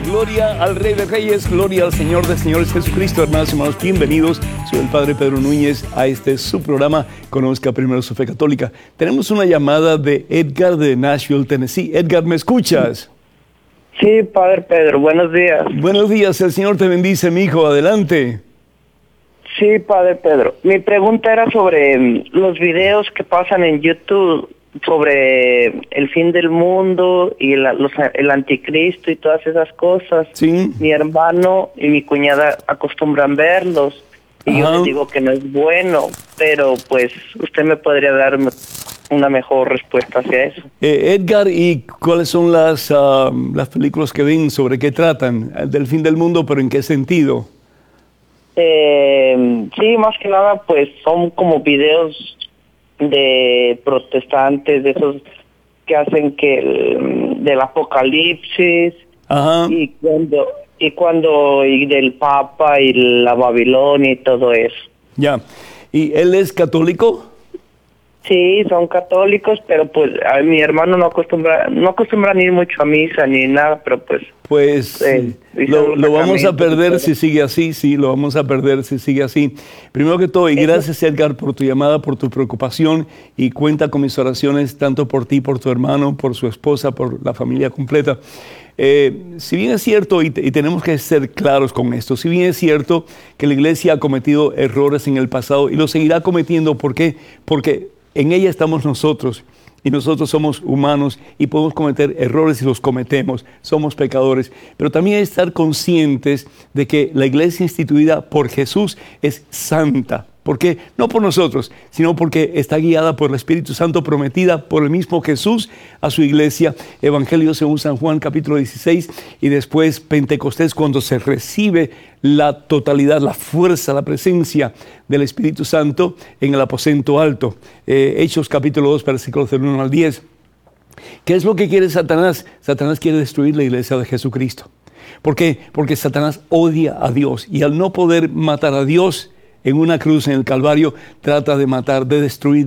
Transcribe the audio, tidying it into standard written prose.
Gloria al Rey de Reyes, gloria al Señor de Señores Jesucristo. Hermanos y hermanos, bienvenidos. Soy el Padre Pedro Núñez a su programa Conozca Primero su Fe Católica. Tenemos una llamada de Edgar de Nashville, Tennessee. Edgar, ¿me escuchas? Sí, Padre Pedro, buenos días. Buenos días, el Señor te bendice, mi hijo, adelante. Sí, Padre Pedro. Mi pregunta era sobre los videos que pasan en YouTube sobre el fin del mundo y el anticristo y todas esas cosas. Sí. Mi hermano y mi cuñada acostumbran verlos y yo les digo que no es bueno, pero pues usted me podría dar una mejor respuesta hacia eso. Edgar, ¿y cuáles son las películas que ven? ¿Sobre qué tratan? Del fin del mundo, pero ¿en qué sentido? Sí, más que nada pues son como videos de protestantes, de esos que hacen que del apocalipsis. Ajá. y del Papa y la Babilonia y todo eso. Ya. ¿Y él es católico? Sí, son católicos, pero pues a mi hermano no acostumbran ir mucho a misa ni nada, pero pues lo vamos a perder si sigue así, sí, lo vamos a perder si sigue así. Primero que todo, y gracias Edgar por tu llamada, por tu preocupación, y cuenta con mis oraciones tanto por ti, por tu hermano, por su esposa, por la familia completa. Si bien es cierto, y tenemos que ser claros con esto, si bien es cierto que la Iglesia ha cometido errores en el pasado y lo seguirá cometiendo, ¿por qué? Porque en ella estamos nosotros, y nosotros somos humanos y podemos cometer errores y los cometemos, somos pecadores, pero también hay que estar conscientes de que la Iglesia instituida por Jesús es santa. ¿Por qué? No por nosotros, sino porque está guiada por el Espíritu Santo, prometida por el mismo Jesús a su iglesia. Evangelio según San Juan, capítulo 16, y después Pentecostés, cuando se recibe la totalidad, la fuerza, la presencia del Espíritu Santo en el aposento alto. Hechos, capítulo 2, versículos del 1 al 10. ¿Qué es lo que quiere Satanás? Satanás quiere destruir la iglesia de Jesucristo. ¿Por qué? Porque Satanás odia a Dios, y al no poder matar a Dios en una cruz en el Calvario, trata de matar, de destruir,